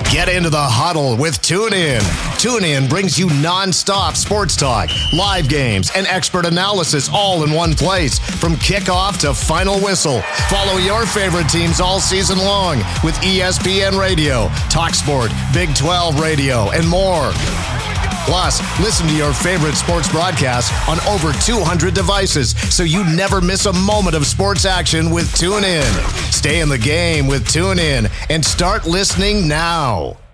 Get into the huddle with TuneIn. TuneIn brings you non-stop sports talk, live games, and expert analysis all in one place. From kickoff to final whistle. Follow your favorite teams all season long with ESPN Radio, TalkSport, Big 12 Radio, and more. Plus, listen to your favorite sports broadcasts on over 200 devices so you never miss a moment of sports action with TuneIn. Stay in the game with TuneIn and start listening now.